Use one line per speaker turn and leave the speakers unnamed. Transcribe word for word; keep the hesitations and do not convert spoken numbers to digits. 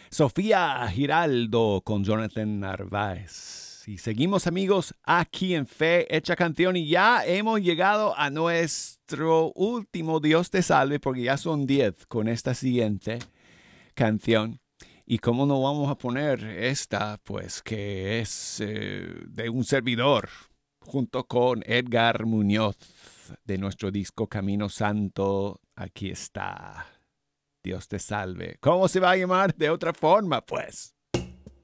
Sofía Giraldo con Jonathan Narváez. Y seguimos, amigos, aquí en Fe Hecha Canción y ya hemos llegado a nuestro último Dios te salve porque ya son diez con esta siguiente canción. ¿Y cómo no vamos a poner esta? Pues que es eh, de un servidor junto con Edgar Muñoz de nuestro disco Camino Santo. Aquí está. Dios te salve. ¿Cómo se va a llamar de otra forma, pues?